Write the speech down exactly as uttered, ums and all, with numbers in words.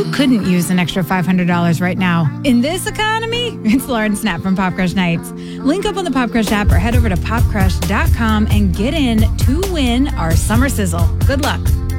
couldn't use an extra five hundred dollars right now? In this economy? It's Lauren Snap from Pop Crush Nights. Link up on the Pop Crush app or head over to pop crush dot com and get in to win our summer sizzle. Good luck.